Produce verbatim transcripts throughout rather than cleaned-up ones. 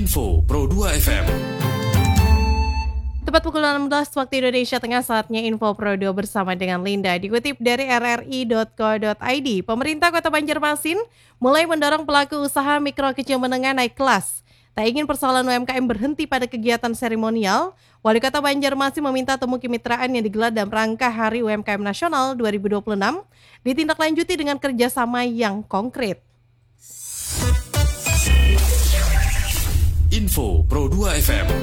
Info Pro dua F M. Tepat pukul enam belas waktu Indonesia Tengah, saatnya Info Pro dua bersama dengan Linda. Dikutip dari r r i dot co dot i d, pemerintah Kota Banjarmasin mulai mendorong pelaku usaha mikro kecil menengah naik kelas. Tak ingin persoalan U M K M berhenti pada kegiatan seremonial, Wali Kota Banjarmasin meminta temu kemitraan yang digelar dalam rangka Hari U M K M Nasional dua ribu dua puluh enam ditindaklanjuti dengan kerjasama yang konkret. Info Pro dua F M.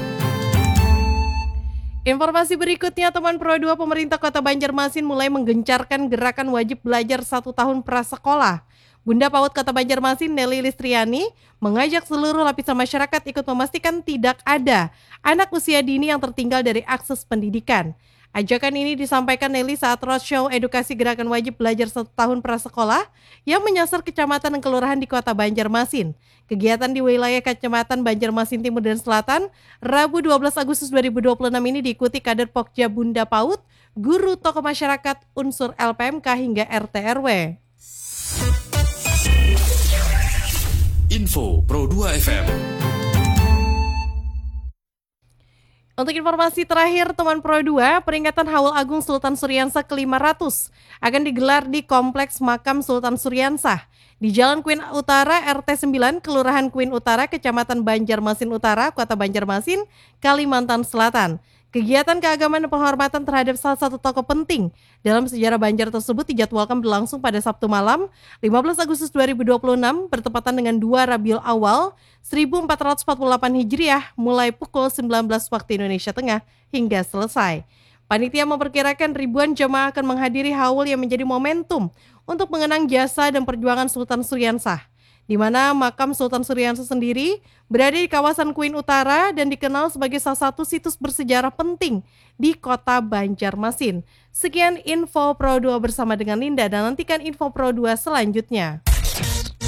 Informasi berikutnya, teman Pro dua, pemerintah Kota Banjarmasin mulai menggencarkan gerakan wajib belajar satu tahun prasekolah. Bunda PAUD Kota Banjarmasin, Nelly Listriani, mengajak seluruh lapisan masyarakat ikut memastikan tidak ada anak usia dini yang tertinggal dari akses pendidikan. Ajakan ini disampaikan Nelly saat roadshow edukasi gerakan wajib belajar satu tahun prasekolah yang menyasar kecamatan dan kelurahan di Kota Banjarmasin. Kegiatan di wilayah Kecamatan Banjarmasin Timur dan Selatan, Rabu dua belas Agustus dua ribu dua puluh enam ini diikuti kader Pokja Bunda PAUD, guru, tokoh masyarakat, unsur L P M K hingga R T R W. Info Pro dua F M. Untuk informasi terakhir, teman Pro dua, peringatan Haul Agung Sultan Suryansah ke lima ratus akan digelar di Kompleks Makam Sultan Suryansah di Jalan Queen Utara, R T sembilan, Kelurahan Queen Utara, Kecamatan Banjarmasin Utara, Kota Banjarmasin, Kalimantan Selatan. Kegiatan keagamaan dan penghormatan terhadap salah satu tokoh penting dalam sejarah Banjar tersebut dijadwalkan berlangsung pada Sabtu malam, lima belas Agustus dua ribu dua puluh enam, bertepatan dengan dua Rabiul Awal seribu empat ratus empat puluh delapan Hijriah, mulai pukul sembilan belas waktu Indonesia Tengah hingga selesai. Panitia memperkirakan ribuan jemaah akan menghadiri haul yang menjadi momentum untuk mengenang jasa dan perjuangan Sultan Suryansah, di mana makam Sultan Suryansah sendiri berada di kawasan Queen Utara dan dikenal sebagai salah satu situs bersejarah penting di Kota Banjarmasin. Sekian Info Pro dua bersama dengan Linda, dan nantikan Info Pro dua selanjutnya.